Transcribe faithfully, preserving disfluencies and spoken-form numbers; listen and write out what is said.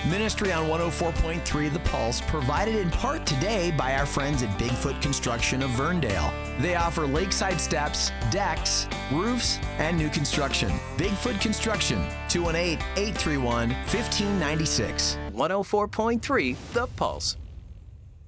Ministry on one oh four point three The Pulse, provided in part today by our friends at Bigfoot Construction of Verndale. They offer lakeside steps, decks, roofs, and new construction. Bigfoot Construction, two one eight, eight three one, one five nine six. one oh four point three The Pulse.